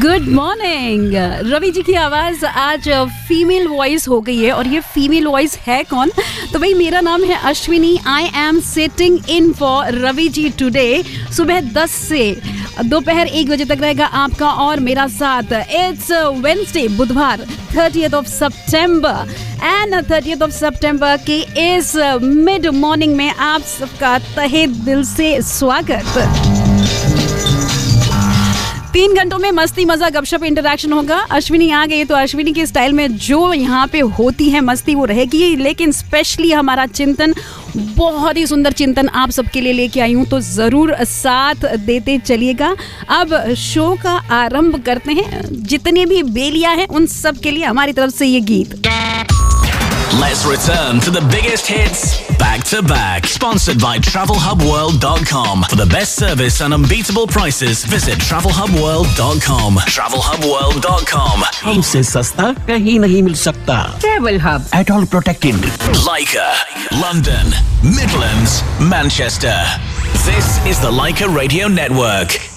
Good morning. Ravi ji की आवाज़ आज फीमेल वॉइस हो गई है और ये फीमेल वॉइस है कौन? तो भाई मेरा नाम है Ashwini. I am sitting in for Ravi ji today. सुबह 10 से दोपहर 1 बजे तक रहेगा आपका और मेरा साथ। इट्स वेडनेसडे, बुधवार 30th of September and 30th of September के इस मिड मॉर्निंग में आप सबका तहे दिल से स्वागत। 3 घंटों में मस्ती मजा गपशप इंटरेक्शन होगा। अश्विनी आ गई तो अश्विनी के स्टाइल में जो यहाँ पे होती है मस्ती वो रहेगी, लेकिन स्पेशली हमारा चिंतन, बहुत ही सुंदर चिंतन आप सबके लिए लेके आई हूँ, तो जरूर साथ देते चलिएगा। अब शो का आरंभ करते हैं। जितने भी बेलिया हैं उन सब के लिए हमारी तरफ से ये गीत। Let's return to the biggest hits back to back. Sponsored by TravelHubWorld.com. For the best service and unbeatable prices, visit TravelHubWorld.com. TravelHubWorld.com. हमसे सस्ता कहीं नहीं मिल सकता। Travel Hub. At all protected. Leica, London, Midlands, Manchester. This is the Leica Radio Network.